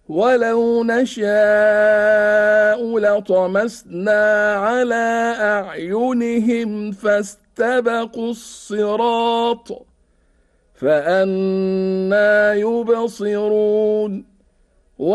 ولو نشاء لطمسنا على أعينهم فاستبقوا الصراط فأنى يبصرون